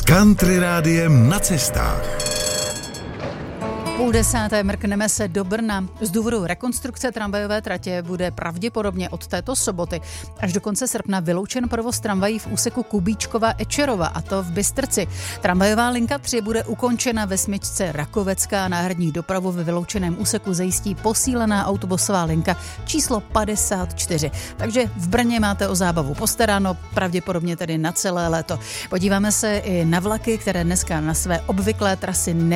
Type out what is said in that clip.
Country rádiem na cestách. 9:30 mrkneme se do Brna. Z důvodu rekonstrukce tramvajové tratě bude pravděpodobně od této soboty až do konce srpna vyloučen provoz tramvají v úseku Kubíčkova-Ečerova, a to v Bystrci. Tramvajová linka 3 bude ukončena ve smyčce Rakovecká. Náhradní dopravu ve vyloučeném úseku zajistí posílená autobusová linka číslo 54. Takže v Brně máte o zábavu postaráno, pravděpodobně tedy na celé léto. Podíváme se i na vlaky, které dneska na své obvyklé trasy